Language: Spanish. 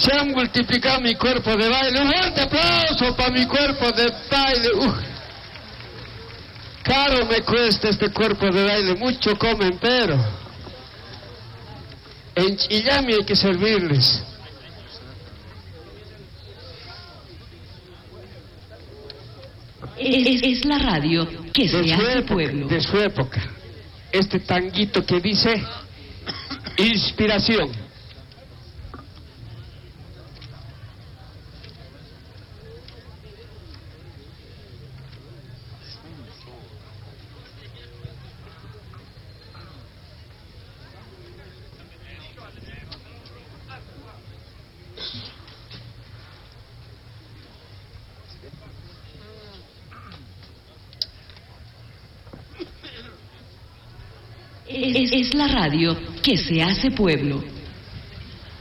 Se han multiplicado mi cuerpo de baile. Un fuerte aplauso para mi cuerpo de baile. Caro me cuesta este cuerpo de baile. Mucho comen, pero en Chillami hay que servirles. Es la radio que se hace pueblo. De su época. Este tanguito que dice inspiración. Es la radio que se hace pueblo.